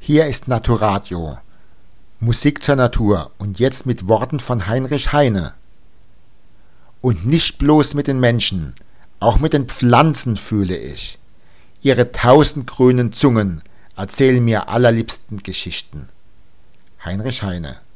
Hier ist Naturadio. Musik zur Natur und jetzt mit Worten von Heinrich Heine. Und nicht bloß mit den Menschen, auch mit den Pflanzen fühle ich. Ihre 1000 grünen Zungen erzählen mir allerliebsten Geschichten. Heinrich Heine.